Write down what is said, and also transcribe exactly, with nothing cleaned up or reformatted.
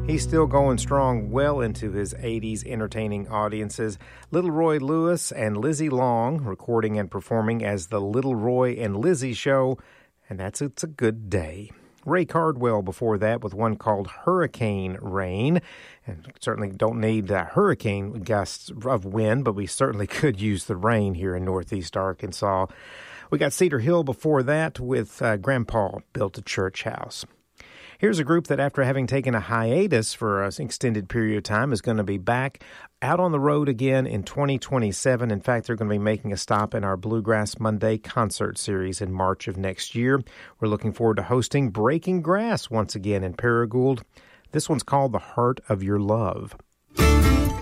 He's still going strong well into his eighties, entertaining audiences. Little Roy Lewis and Lizzie Long recording and performing as the Little Roy and Lizzie Show, and that's It's a Good Day. Ray Cardwell before that with one called Hurricane Rain. And certainly don't need uh, hurricane gusts of wind, but we certainly could use the rain here in Northeast Arkansas. We got Cedar Hill before that with uh, Grandpa Built a Church House. Here's a group that, after having taken a hiatus for an extended period of time, is going to be back out on the road again in twenty twenty-seven. In fact, they're going to be making a stop in our Bluegrass Monday concert series in March of next year. We're looking forward to hosting Breaking Grass once again in Paragould. This one's called The Heart of Your Love.